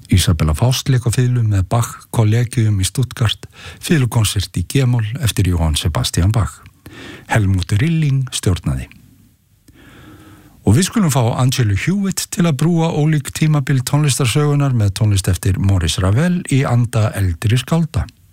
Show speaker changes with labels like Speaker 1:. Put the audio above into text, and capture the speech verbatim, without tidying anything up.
Speaker 1: Isabella Faust lék á fiðlu með Bach Collegium í Stuttgart, fiðlukonsert í G-moll eftir Johann Sebastian Bach. Helmut Rilling stjórnaði. Og við skulum fá Angelu Hewitt til að brúa ólík tímabil tónlistarsögunar með tónlist eftir Maurice Ravel í anda eldri skálda.